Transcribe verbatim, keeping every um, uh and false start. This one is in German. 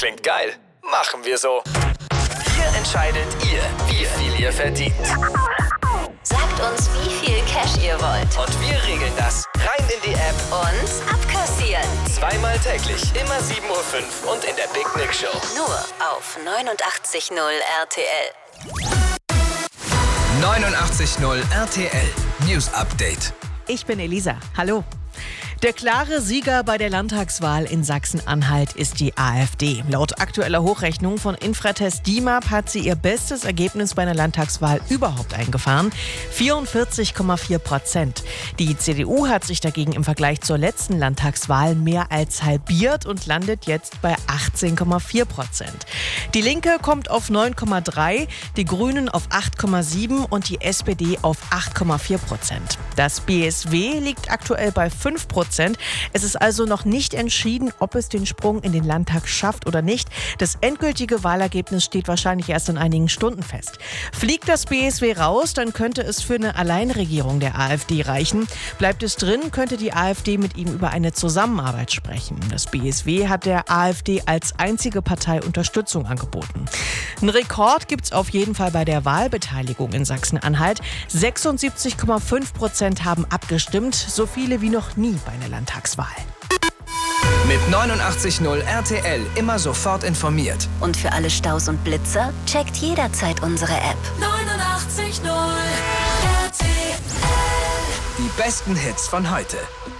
Klingt geil. Machen wir so. Hier entscheidet ihr, wie viel ihr verdient. Sagt uns, wie viel Cash ihr wollt. Und wir regeln das. Rein in die App Und abkassieren. zweimal täglich, immer sieben Uhr fünf und in der Big Nick Show. Nur auf neunundachtzig Komma null R T L. neunundachtzig Komma null R T L News Update. Ich bin Elisa. Hallo. Der klare Sieger bei der Landtagswahl in Sachsen-Anhalt ist die AfD. Laut aktueller Hochrechnung von Infratest D I M A P hat sie ihr bestes Ergebnis bei einer Landtagswahl überhaupt eingefahren. vierundvierzig Komma vier Prozent. Die C D U hat sich dagegen im Vergleich zur letzten Landtagswahl mehr als halbiert und landet jetzt bei achtzehn Komma vier Prozent. Die Linke kommt auf neun Komma drei, die Grünen auf acht Komma sieben und die S P D auf acht Komma vier Prozent. Das B S W liegt aktuell bei fünf Prozent. Es ist also noch nicht entschieden, ob es den Sprung in den Landtag schafft oder nicht. Das endgültige Wahlergebnis steht wahrscheinlich erst in einigen Stunden fest. Fliegt das B S W raus, dann könnte es für eine Alleinregierung der AfD reichen. Bleibt es drin, könnte die AfD mit ihm über eine Zusammenarbeit sprechen. Das B S W hat der AfD als einzige Partei Unterstützung angeboten. Ein Rekord gibt es auf jeden Fall bei der Wahlbeteiligung in Sachsen-Anhalt. sechsundsiebzig Komma fünf Prozent haben abgestimmt, so viele wie noch nie bei einer Landtagswahl. Mit neunundachtzig Komma null R T L immer sofort informiert. Und für alle Staus und Blitzer checkt jederzeit unsere App. neunundachtzig Komma null R T L. Die besten Hits von heute.